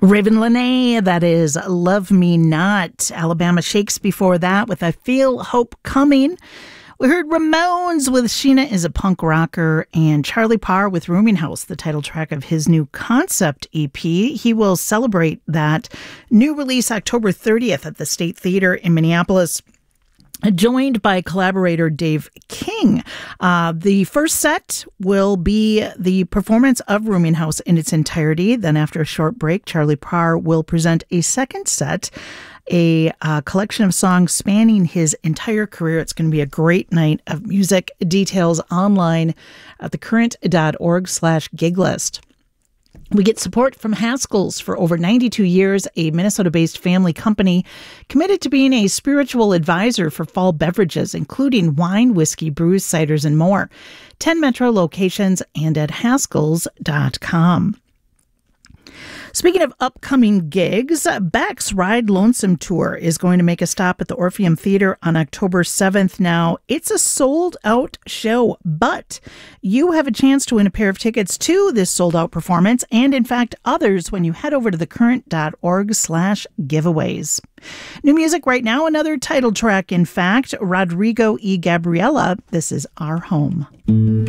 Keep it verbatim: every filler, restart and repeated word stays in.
Raven Lenae, that is Love Me Not. Alabama Shakes before that with I Feel Hope Coming. We heard Ramones with Sheena is a Punk Rocker, and Charlie Parr with Rooming House, the title track of his new concept E P. He will celebrate that new release October thirtieth at the State Theater in Minneapolis, joined by collaborator Dave King. Uh, the first set will be the performance of Rooming House in its entirety. Then after a short break, Charlie Parr will present a second set, a uh, collection of songs spanning his entire career. It's going to be a great night of music. Details online at thecurrent.org slash gig list. We get support from Haskell's for over ninety-two years, a Minnesota-based family company committed to being a spiritual advisor for fall beverages, including wine, whiskey, brews, ciders, and more. ten Metro locations and at haskells dot com. Speaking of upcoming gigs, Beck's Ride Lonesome Tour is going to make a stop at the Orpheum Theater on October seventh. Now, it's a sold-out show, but you have a chance to win a pair of tickets to this sold-out performance and, in fact, others when you head over to thecurrent.org slash giveaways. New music right now, another title track, in fact, Rodrigo y Gabriela, This Is Our Home.